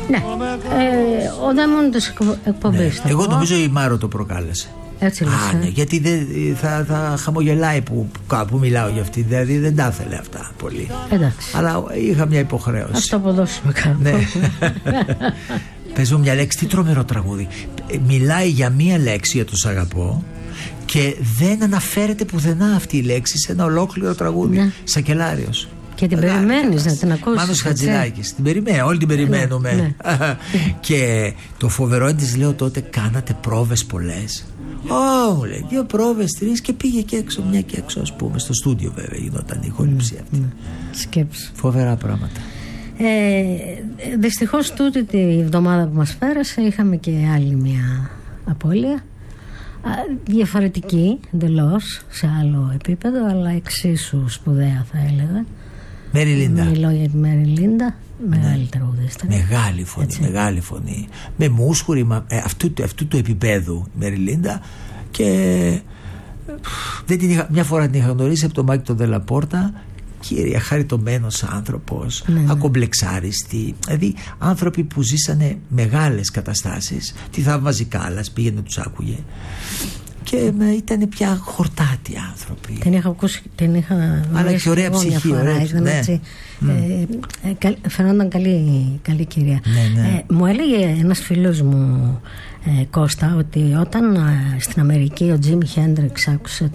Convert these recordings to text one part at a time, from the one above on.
Ναι, ο δαίμον της εκπομπής. Εγώ νομίζω η Μάρο το προκάλεσε. Έτσι λες, ναι, γιατί θα χαμογελάει που μιλάω για αυτή. Δηλαδή δεν τα ήθελε αυτά πολύ. Εντάξει. Αλλά είχα μια υποχρέωση. Ας το αποδώσουμε κάπου. Ναι. Πες μου μια λέξη, τι τρομερό τραγούδι. Μιλάει για μια λέξη, για το σ' αγαπώ, και δεν αναφέρεται πουθενά αυτή η λέξη σε ένα ολόκληρο τραγούδι. Ναι. Σακελάριος. Και την περιμένεις να την ακούσεις. Μάνος Χατζηδάκης. Την περιμένω, όλοι την περιμένουμε. Ναι. Και το φοβερό της λέω τότε, κάνατε πρόβες πολλές? Μου λέει 2 πρόβες, 3 και πήγε και έξω, μια και έξω, ας πούμε. Στο στούντιο βέβαια γινόταν η ηχοληψία αυτή. Σκέψου. Φοβερά πράγματα. Δυστυχώς τούτη τη εβδομάδα που μας πέρασε είχαμε και άλλη μια απώλεια, διαφορετική εντελώς, σε άλλο επίπεδο, αλλά εξίσου σπουδαία θα έλεγα. Μέρι Λίντα. Μιλώ για τη Μέρι Λίντα. Μεγάλη τραγουδίστρια. Μεγάλη φωνή. Με μουσχουρη αυτού του επίπεδου Μέρι Λίντα. Και μια φορά την είχα γνωρίσει από το Μάκη τον Δελαπόρτα. Κύριε, χαριτωμένος άνθρωπος, ακομπλεξάριστη. Δηλαδή άνθρωποι που ζήσανε μεγάλες καταστάσεις. Τη θαύμαζε Κάλλας, πήγαινε, τους άκουγε. Και ήταν πια χορτάτοι άνθρωποι. Την είχα ακούσει, αλλά και ωραία ψυχή, φαινόταν καλή κυρία. Ναι. Μου έλεγε ένας φίλος μου, Κώστα, ότι όταν στην Αμερική ο Τζίμι Χέντριξ άκουσε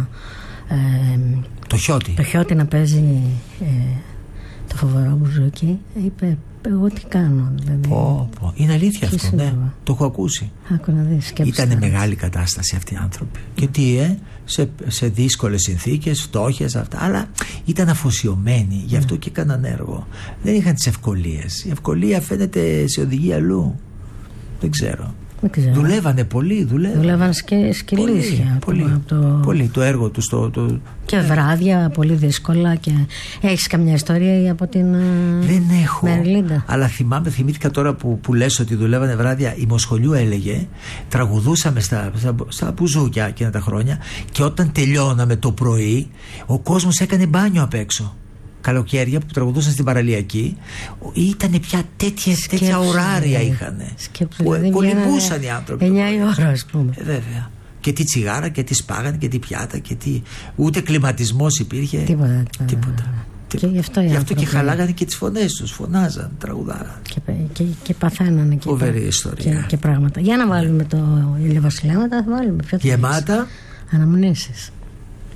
το Χιώτη να παίζει το φοβερό μπουζούκι, είπε, εγώ τι κάνω, δηλαδή. Είναι αλήθεια αυτό, ναι. Το έχω ακούσει. Ήτανε μεγάλη κατάσταση αυτοί οι άνθρωποι. Και τι, σε δύσκολες συνθήκες, φτώχειες, αυτά. Αλλά ήταν αφοσιωμένοι, γι' αυτό και έκαναν έργο. Δεν είχαν τις ευκολίες. Η ευκολία φαίνεται σε οδηγεί αλλού. Δεν ξέρω. Δουλεύανε πολύ. Δουλεύαν σκυλίσια. Πολύ. Το έργο τους. Και βράδια πολύ δύσκολα. Έχεις καμιά ιστορία από την Δεν έχω. Μέρι Λίντα? Αλλά θυμήθηκα τώρα που λες ότι δουλεύανε βράδια. Η Μοσχολιού έλεγε, τραγουδούσαμε στα μπουζούκια εκείνα τα χρόνια, και όταν τελειώναμε το πρωί, ο κόσμος έκανε μπάνιο απ' έξω. Καλοκαίρια που τραγουδούσαν στην παραλιακή, ήτανε πια τέτοια ωράρια είχανε. Κολυμπούσαν οι άνθρωποι. 9 η ώρα, ας πούμε. Βέβαια. Και τι τσιγάρα και τι σπάγανε και τι πιάτα και τι. Ούτε κλιματισμός υπήρχε. Τίποτα. Και γι' αυτό και χαλάγανε και τις φωνές τους. Φωνάζαν, τραγουδάραν. Και παθαίνανε. Φοβερή ιστορία. Και πράγματα. Για να βάλουμε το ηλιοβασιλέματα, θα βάλουμε. Γεμάτα αναμνήσεις.